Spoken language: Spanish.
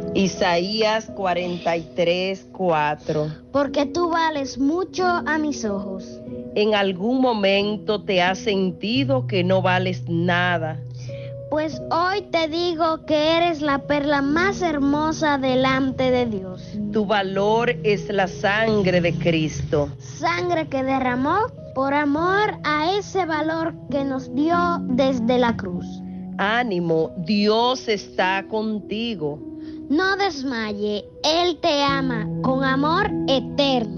Isaías 43:4. Porque tú vales mucho a mis ojos. ¿En algún momento te has sentido que no vales nada? Pues hoy te digo que eres la perla más hermosa delante de Dios. Tu valor es la sangre de Cristo. Sangre que derramó por amor a ese valor que nos dio desde la cruz. Ánimo, Dios está contigo. No desmaye, Él te ama con amor eterno.